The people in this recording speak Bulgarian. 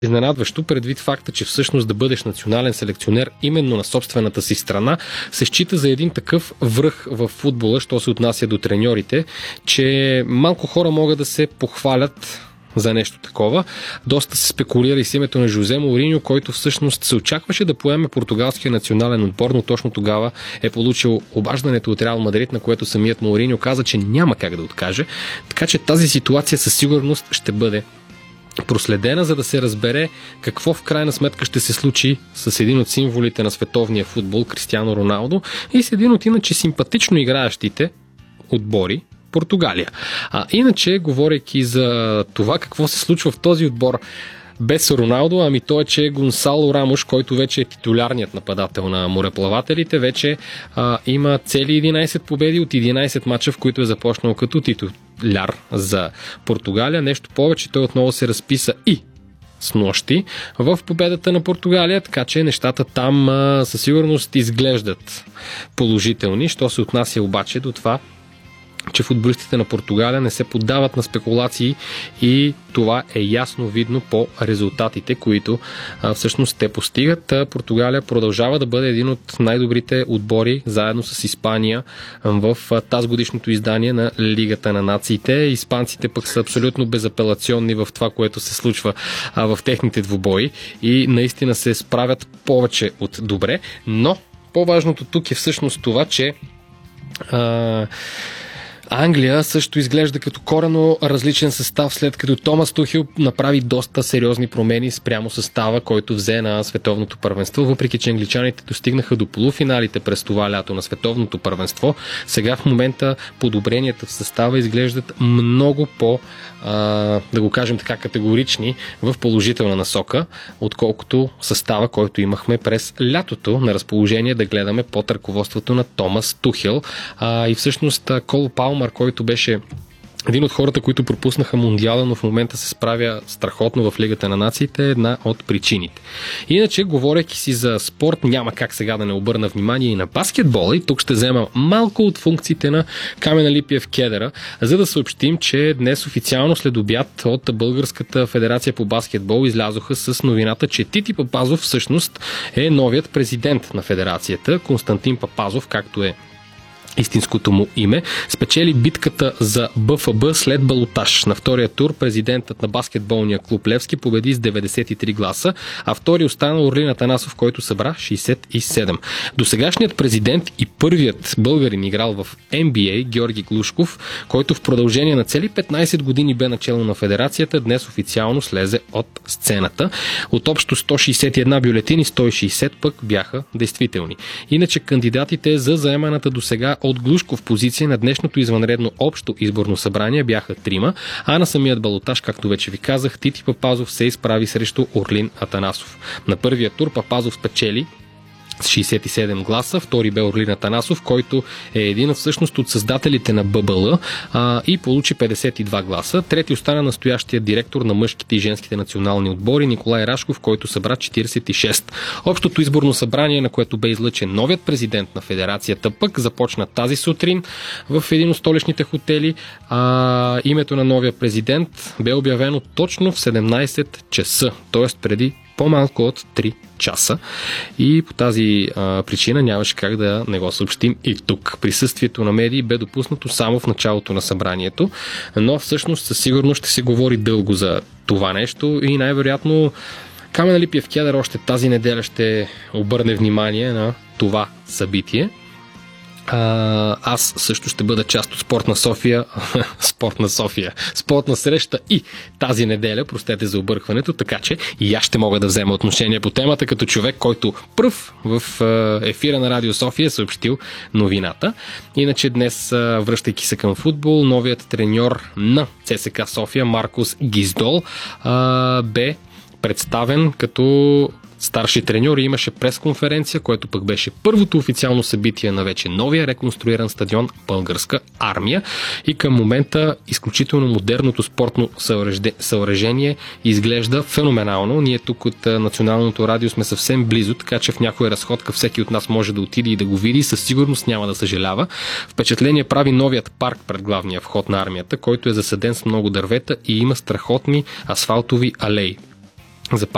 изненадващо, предвид факта, че всъщност да бъдеш национален селекционер именно на собствената си страна, се счита за един такъв връх в футбола, що се отнася до треньорите, че малко хора могат да се похвалят за нещо такова. Доста се спекулира и с името на Жозе Моуриньо, който всъщност се очакваше да поеме португалския национален отбор, но точно тогава е получил обаждането от Реал Мадрид, на което самият Моуриньо каза, че няма как да откаже. Така че тази ситуация със сигурност ще бъде проследена, за да се разбере какво в крайна сметка ще се случи с един от символите на световния футбол, Кристиано Роналдо, и с един от иначе симпатично играещите отбори, Португалия. Иначе, говорейки за това какво се случва в този отбор без Роналдо, то е, че Гонсало Рамош, който вече е титулярният нападател на мореплавателите, вече има цели 11 победи от 11 мача, в които е започнал като титуляр за Португалия. Нещо повече, той отново се разписа и с нощи в победата на Португалия, така че нещата там със сигурност изглеждат положителни. Що се отнася обаче до това, че футболистите на Португалия не се поддават на спекулации и това е ясно видно по резултатите, които всъщност те постигат. Португалия продължава да бъде един от най-добрите отбори, заедно с Испания, в тазгодишното издание на Лигата на нациите. Испанците пък са абсолютно безапелационни в това, което се случва в техните двубои и наистина се справят повече от добре, но по-важното тук е всъщност това, че Англия също изглежда като коренно различен състав, след като Томас Тухел направи доста сериозни промени спрямо състава, който взе на световното първенство. Въпреки че англичаните достигнаха до полуфиналите през това лято на световното първенство, сега в момента подобренията в състава изглеждат много по, да го кажем така, категорични в положителна насока, отколкото състава, който имахме през лятото на разположение да гледаме под ръководството на Томас Тухел. И всъщност Кол Палмър, който беше един от хората, които пропуснаха Мондиала, но в момента се справя страхотно в Лигата на нациите, е една от причините. Иначе, говорейки си за спорт, няма как сега да не обърна внимание и на баскетбола, и тук ще взема малко от функциите на Камена Липиев Кедъра, за да съобщим, че днес официално след обяд от Българската федерация по баскетбол излязоха с новината, че Тити Папазов всъщност е новият президент на федерацията. Константин Папазов, както е истинското му име, спечели битката за БФБ след балотаж. На втория тур президентът на баскетболния клуб Левски победи с 93 гласа, а втори остана Орлин Атанасов, който събра 67. Досегашният президент и първият българин играл в NBA, Георги Глушков, който в продължение на цели 15 години бе начело на федерацията, днес официално слезе от сцената. От общо 161 бюлетини, 160 пък бяха действителни. Иначе кандидатите за заеманата досега от Глушков позиция на днешното извънредно общо изборно събрание бяха трима, а на самият балотаж, както вече ви казах, Тити Папазов се изправи срещу Орлин Атанасов. На първия тур Папазов спечели с 67 гласа, втори бе Орлин Атанасов, който е един всъщност от създателите на ББЛ и получи 52 гласа. Трети остана настоящия директор на мъжките и женските национални отбори Николай Рашков, който събра 46. Общото изборно събрание, на което бе излъчен новият президент на федерацията, пък започна тази сутрин в един от столичните хотели. Името на новия президент бе обявено точно в 17 часа, т.е. преди по-малко от 3 часа. И по тази причина нямаше как да не го съобщим и тук. Присъствието на медии бе допуснато само в началото на събранието, но всъщност със сигурност ще се говори дълго за това нещо и най-вероятно Камен Липиев Кедър още тази неделя ще обърне внимание на това събитие. Аз също ще бъда част от спортна среща и тази неделя, простете за объркването, така че и аз ще мога да взема отношение по темата като човек, който пръв в ефира на Радио София е съобщил новината. Иначе днес, връщайки се към футбол, новият треньор на ЦСКА София Маркос Гиздол бе представен като старши треньор и имаше пресконференция, което пък беше първото официално събитие на вече новия реконструиран стадион Българска армия. И към момента изключително модерното спортно съоръжение изглежда феноменално. Ние тук от Националното радио сме съвсем близо, така че в някоя разходка всеки от нас може да отиде и да го види и със сигурност няма да съжалява. Впечатление прави новият парк пред главния вход на армията, който е засаден с много дървета и има страхотни асфалтови алеи.